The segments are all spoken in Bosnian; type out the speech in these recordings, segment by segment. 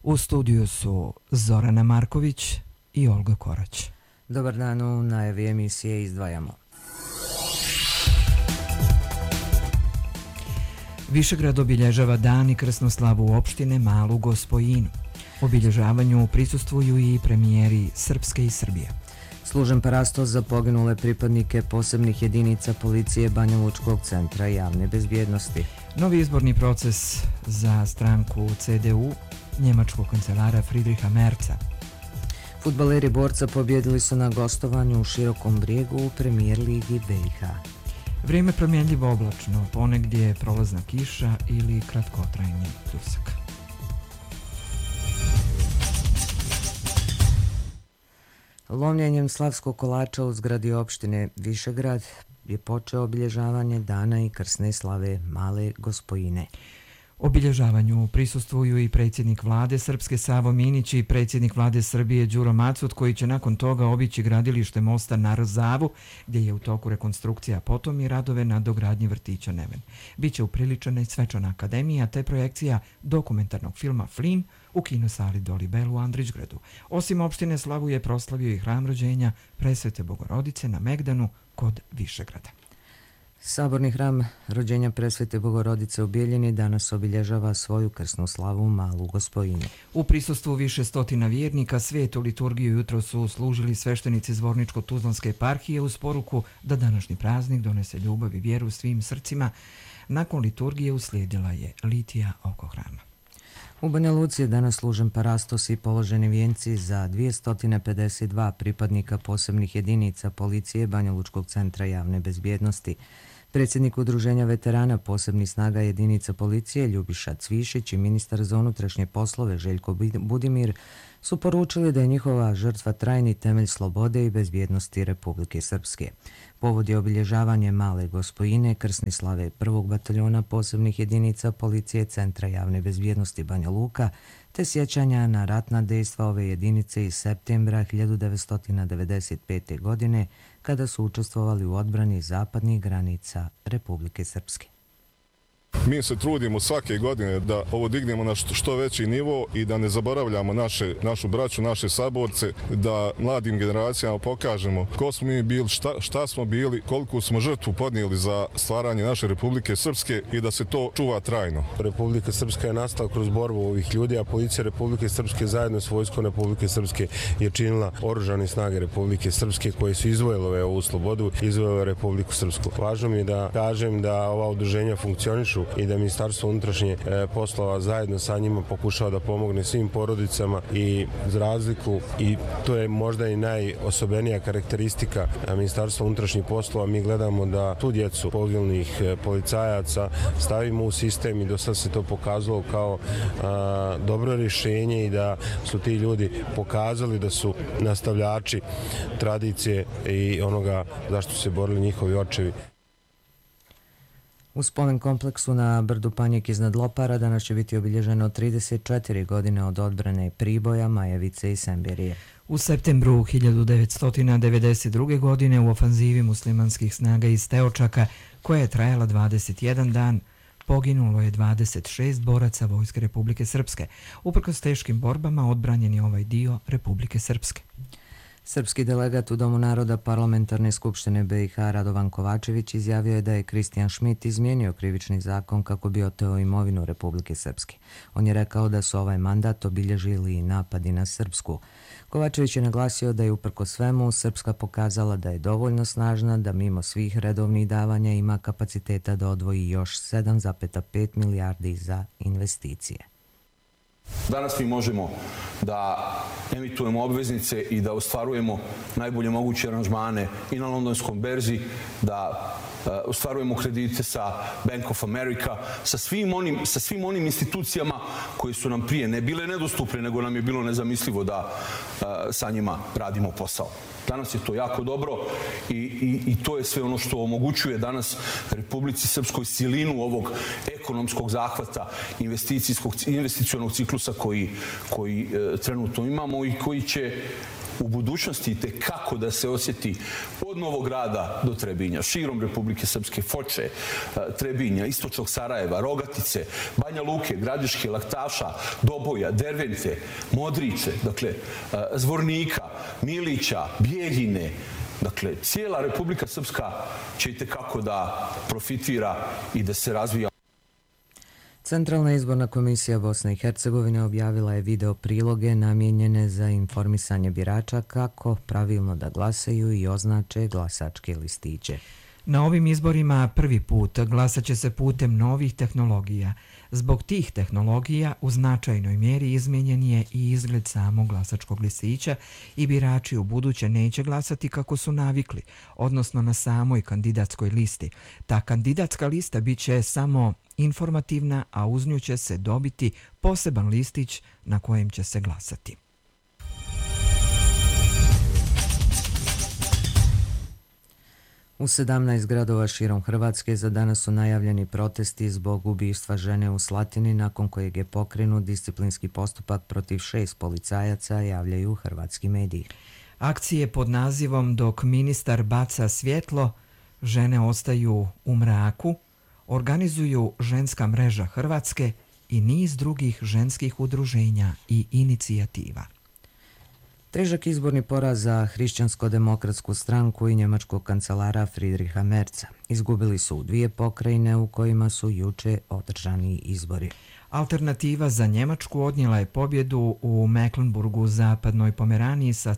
U studiju su Zorana Marković i Olga Korać. Dobar dan, u najavi emisije izdvajamo. Višegrad obilježava dan i krsnu slavu opštine Malu Gospojinu. Obilježavanju prisustvuju i premijeri Srpske i Srbije. Služen parastos za poginule pripadnike posebnih jedinica policije Banjalučkog centra javne bezbjednosti. Novi izborni proces za stranku CDU njemačkog kancelara Friedricha Merza. Fudbaleri Borca pobjedili su na gostovanju u Širokom Brijegu u Premijer ligi BiH. Vrijeme promjenljivo oblačno, ponegdje prolazna kiša ili kratkotrajni pljusak. Lomljenjem slavskog kolača u zgradi opštine Višegrad je počeo obilježavanje dana i krsne slave Male Gospojine. Obilježavanju prisustvuju i predsjednik vlade Srpske Savo Minić i predsjednik vlade Srbije Đuro Macut, koji će nakon toga obići gradilište mosta na Rzavu, gdje je u toku rekonstrukcija, potom i radove na dogradnji vrtića Neven. Biće upriličena i svečana akademija te projekcija dokumentarnog filma Flin u kinosali Dolibel u Andrićgradu. Osim opštine Slavu je proslavio i hram rođenja Presvete Bogorodice na Megdanu kod Višegrada. Saborni hram rođenja Presvete Bogorodice u Bijeljini danas obilježava svoju krsnu slavu Malu Gospojinu. U prisustvu više stotina vjernika svetu liturgiju jutro su služili sveštenici Zvorničko-Tuzlanske eparhije uz poruku da današnji praznik donese ljubav i vjeru svim srcima. Nakon liturgije uslijedila je litija oko hrama. U Banja Luci je danas služen parastos i položeni vijenci za 252 pripadnika posebnih jedinica policije Banjalučkog centra javne bezbjednosti. Predsjednik Udruženja veterana posebnih snaga jedinica policije Ljubiša Cvišić i ministar za unutrašnje poslove Željko Budimir su poručili da je njihova žrtva trajni temelj slobode i bezbjednosti Republike Srpske. Povod je obilježavanje Male Gospojine, krsne slave 1. bataljona posebnih jedinica policije Centra javne bezbjednosti Banja Luka, te sjećanja na ratna dejstva ove jedinice iz septembra 1995. godine, kada su učestvovali u odbrani zapadnih granica Republike Srpske. Mi se trudimo svake godine da ovo dignemo na što veći nivo i da ne zaboravljamo našu braću, naše saborce, da mladim generacijama pokažemo ko smo mi bili, šta smo bili, koliko smo žrtvu podnijeli za stvaranje naše Republike Srpske i da se to čuva trajno. Republika Srpska je nastala kroz borbu ovih ljudi, a policija Republike Srpske zajedno s vojskom Republike Srpske je činila oružane snage Republike Srpske koje su izvojile ovu slobodu, izvojile Republiku Srpsku. Važno mi je da kažem da ova udruženja funkcionišu i da Ministarstvo unutrašnje poslova zajedno sa njima pokušava da pomogne svim porodicama i za razliku, i to je možda i najosobenija karakteristika Ministarstva unutrašnjih poslova, mi gledamo da tu djecu poginulih policajaca stavimo u sistem i do sad se to pokazalo kao dobro rješenje i da su ti ljudi pokazali da su nastavljači tradicije i onoga zašto su se borili njihovi očevi. U spomen kompleksu na brdu Panjek iznad Lopara danas će biti obilježeno 34 godine od odbrane Priboja, Majevice i Semberije. U septembru 1992. godine u ofanzivi muslimanskih snaga iz Teočaka, koja je trajala 21 dan, poginulo je 26 boraca Vojske Republike Srpske. Uprkos teškim borbama odbranjen je ovaj dio Republike Srpske. Srpski delegat u Domu naroda Parlamentarne skupštine BiH Radovan Kovačević izjavio je da je Kristijan Šmit izmijenio krivični zakon kako bi oteo imovinu Republike Srpske. On je rekao da su ovaj mandat obilježili i napadi na Srpsku. Kovačević je naglasio da je uprko svemu Srpska pokazala da je dovoljno snažna, da mimo svih redovnih davanja ima kapaciteta da odvoji još 7,5 milijardi za investicije. Danas mi možemo da emitujemo obveznice i da ostvarujemo najbolje moguće aranžmane i na londonskom berzi, da ostvarujemo kredite sa Bank of America, sa svim onim institucijama koje su nam prije ne bile nedostupne, nego nam je bilo nezamislivo da sa njima radimo posao. Danas je to jako dobro i to je sve ono što omogućuje danas Republici Srpskoj silinu ovog ekonomskog zahvata, investicionog ciklusa koji trenutno imamo i koji će u budućnosti kako da se osjeti od Novog Grada do Trebinja, širom Republike Srpske, Foče, Trebinja, istočnog Sarajeva, Rogatice, Banja Luke, Gradiške, Laktaša, Doboja, Dervente, Modriče, dakle, Zvornika, Milića, Bijeljine. Dakle, cijela Republika Srpska će itekako da profitira i da se razvija. Centralna izborna komisija Bosne i Hercegovine objavila je video priloge namijenjene za informisanje birača kako pravilno da glasaju i označe glasačke listiće. Na ovim izborima prvi put glasat će se putem novih tehnologija. Zbog tih tehnologija u značajnoj mjeri izmijenjen je i izgled samog glasačkog listića i birači u buduće neće glasati kako su navikli, odnosno na samoj kandidatskoj listi. Ta kandidatska lista bit će samo informativna, a uz nju će se dobiti poseban listić na kojem će se glasati. U 17 gradova širom Hrvatske za danas su najavljeni protesti zbog ubistva žene u Slatini, nakon kojeg je pokrenut disciplinski postupak protiv 6 policajaca, javljaju hrvatski mediji. Akcije pod nazivom Dok ministar baca svjetlo, žene ostaju u mraku, organizuju Ženska mreža Hrvatske i niz drugih ženskih udruženja i inicijativa. Težak izborni poraz za Hrišćansko-demokratsku stranku i njemačkog kancelara Friedricha Merza. Izgubili su u 2 pokrajine u kojima su juče održani izbori. Alternativa za Njemačku odnijela je pobjedu u Mecklenburgu zapadnoj Pomeraniji sa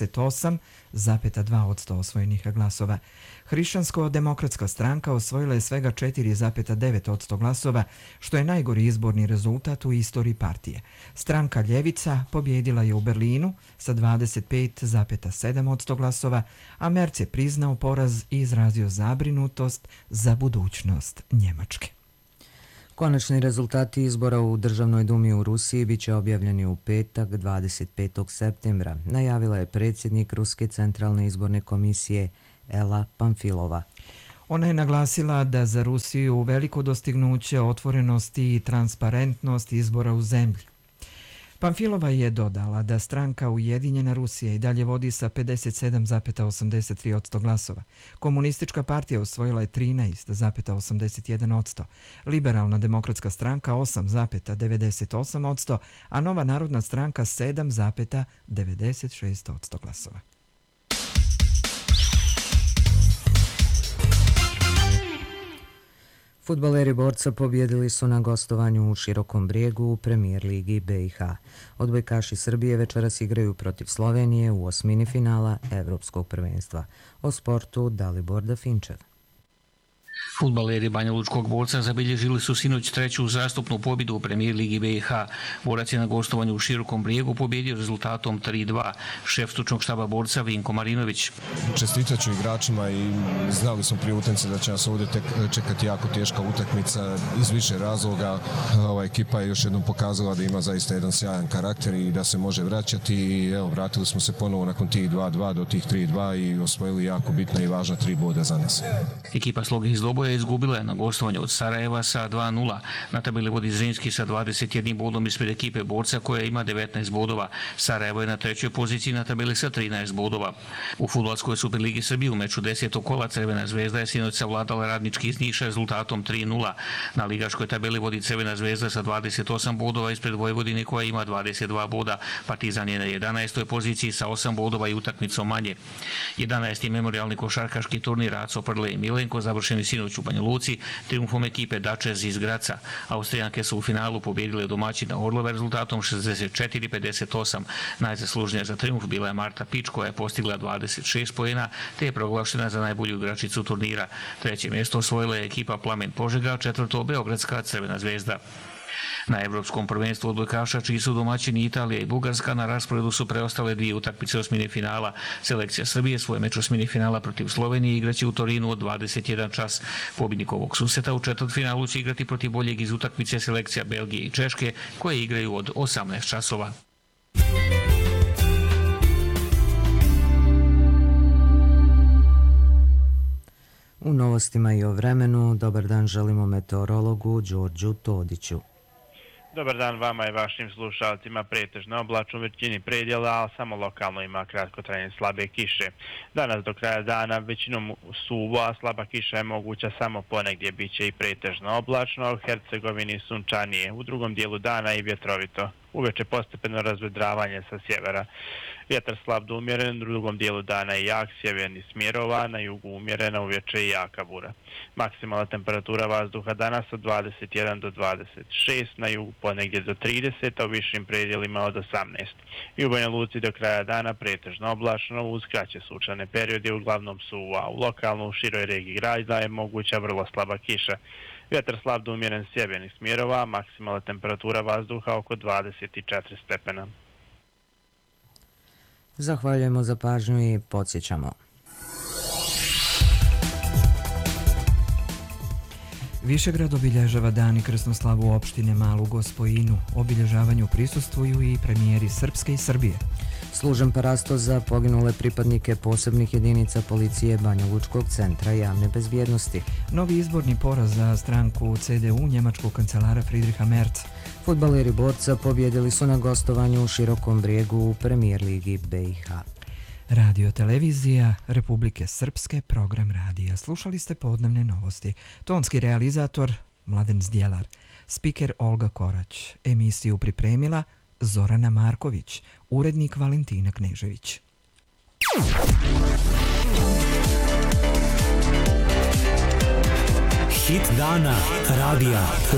38,2% osvojenih glasova. Hrišćansko-demokratska stranka osvojila je svega 4,9% glasova, što je najgori izborni rezultat u istoriji partije. Stranka Ljevica pobjedila je u Berlinu sa 25,7% glasova, a Merz je priznao poraz i izrazio zabrinutost za budućnost Njemačke. Konačni rezultati izbora u Državnoj dumi u Rusiji bit će objavljeni u petak 25. septembra, najavila je predsjednik Ruske centralne izborne komisije Ela Pamfilova. Ona je naglasila da za Rusiju veliko dostignuće otvorenosti i transparentnost izbora u zemlji. Pamfilova je dodala da stranka Ujedinjena Rusija i dalje vodi sa 57,83% glasova. Komunistička partija osvojila je 13,81%, Liberalna demokratska stranka 8,98%, a Nova narodna stranka 7,96% glasova. Fudbaleri Borca pobjedili su na gostovanju u Širokom Brijegu u Premijer ligi BiH. Odbojkaši Srbije večeras igraju protiv Slovenije u osmini finala Evropskog prvenstva. O sportu Dalibor Dafinčev. Fudbaleri Banja Lučkog Borca zabilježili su sinoć 3. uzastopnu pobjedu u Premijer ligi BiH. Borac je na gostovanju u Širokom Brijegu pobjedio rezultatom 3:2. Šef stručnog štaba Borca Vinko Marinović. Čestitat ću igračima i znali smo prije utakmice da će nas ovdje čekati jako teška utakmica iz više razloga. Ova ekipa je još jednom pokazala da ima zaista jedan sjajan karakter i da se može vraćati. I evo, vratili smo se ponovo nakon tih 2:2 do tih 3:2 i osvojili jako bitna i važna 3 boda za nas. Ekipa Sloge iz Doboja izgubila je na gostovanju od Sarajeva sa 2:0. Na tabeli vodi Zrinski sa 21 bodom ispred ekipe Borca koja ima 19 bodova. Sarajevo je na 3. poziciji na tabeli sa 13 bodova. U Fudbalskoj Superligi Srbije u meču 10. kola Crvena zvezda je sinoć savladala Radnički iz Niša rezultatom 3:0. Na ligaškoj tabeli vodi Crvena zvezda sa 28 bodova ispred Vojvodine koja ima 22 boda. Partizan je na 11. poziciji sa 8 bodova i utakmicom manje. 11. memorijalni košarkaški turnir Aco Prle i Milenko završeni sinoć u Banja Luci triumfom ekipe Dačez iz Graca. Austrijanke su u finalu pobjedile domaćina Orlove rezultatom 64-58. Najzaslužnija za triumf bila je Marta Pič koja je postigla 26 poena te je proglašena za najbolju igračicu turnira. 3. mjesto osvojila je ekipa Plamen Požega, 4. Beogradska Crvena zvezda. Na Evropskom prvenstvu odbojkaša, čiji su domaćini Italija i Bugarska, na rasporedu su preostale 2 utakmice osmine finala. Selekcija Srbije svoj meč osmine finala protiv Slovenije igraće u Torinu od 21 čas. Pobjednik ovog susreta u četvrtfinalu će igrati protiv boljeg iz utakmice selekcija Belgije i Češke, koje igraju od 18 časova. U novostima i o vremenu, dobar dan želimo meteorologu Đorđu Todiću. Dobar dan vama i vašim slušalcima. Pretežno oblačno u većini predjela, ali samo lokalno ima kratkotrajne slabe kiše. Danas do kraja dana većinom suvo, a slaba kiša je moguća samo ponegdje. Biće i pretežno oblačno, a u Hercegovini sunčanije. U drugom dijelu dana i vjetrovito. Uveče postepeno razvedravanje sa sjevera. Vjetar slab do umjeren, u drugom dijelu dana i jak, sjeverni smjerova, na jugu umjerena, uveče i jaka bura. Maksimalna temperatura vazduha danas od 21 do 26, na jugu ponegdje do 30, a u višim predjelima od 18. I u Banja Luci do kraja dana pretežno oblačno, uz kraće sunčane periode, uglavnom suvo, a u lokalno u široj regiji grada je moguća vrlo slaba kiša. Vjetar slab do umjeren sjevernih smjerova, maksimalna temperatura vazduha oko 24 stepena. Zahvaljujemo za pažnju i podsjećamo. Višegrad obilježava dan i krsnoslavu opštine Malu Gospojinu. Obilježavanju prisustvuju i premijeri Srpske i Srbije. Služen parasto za poginule pripadnike posebnih jedinica policije Banja Lučkog centra javne bezbjednosti. Novi izborni poraz za stranku CDU njemačkog kancelara Friedricha Merza. Fudbaleri Borca pobjedili su na gostovanju u Širokom Brijegu u Premijer ligi BiH. Radio televizija Republike Srpske, program radija. Slušali ste podnevne novosti. Tonski realizator Mladen Zdjelar, spiker Olga Korać, emisiju pripremila Zorana Marković, urednik Valentina Knežević. Hit dana radija.